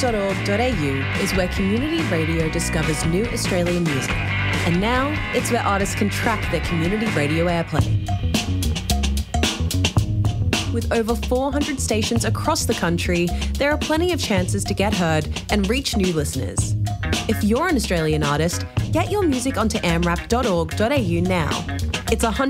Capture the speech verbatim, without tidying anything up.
dot org dot a u is where community radio discovers new Australian music. And now it's where artists can track their community radio airplay. With over four hundred stations across the country, there are plenty of chances to get heard and reach new listeners. If you're an Australian artist, get your music onto a m rap dot org dot a u now. It's one hundred